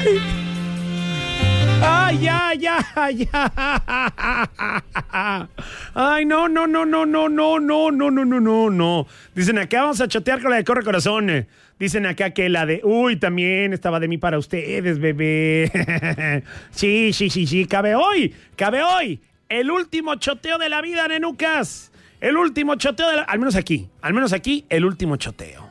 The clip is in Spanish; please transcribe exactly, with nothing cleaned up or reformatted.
¡Ay, ya, ya, ya! ¡Ay, no, no, no, no, no, no, no, no, no, no, no, no! Dicen acá, vamos a chotear con la de Corre Corazón. Dicen acá que la de... Uy, también estaba de mí para ustedes, bebé. Sí, sí, sí, sí, cabe hoy, cabe hoy. El último choteo de la vida, nenucas. El último choteo de la... Al menos aquí, al menos aquí, el último choteo.